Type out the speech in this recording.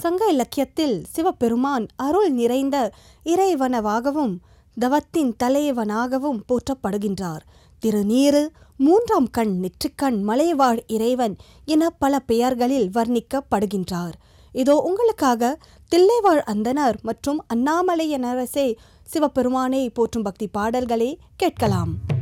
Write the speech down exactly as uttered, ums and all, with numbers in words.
சங்க இலக்கியத்தில் சிவபெருமான் அருள் நிறைந்த இறைவனவாகவும் தவத்தின் தலைவனாகவும் போற்றப்படுகின்றார். திருநீறு, மூன்றாம் கண், நெற்றிக்கண், மலைவாழ் இறைவன் என பல பெயர்களில் வர்ணிக்கப்படுகின்றார். இதோ உங்களுக்காக தில்லைவாழ் அந்தனர் மற்றும் அண்ணாமலையனரசே சிவபெருமானை போற்றும் பக்தி பாடல்களை கேட்கலாம்.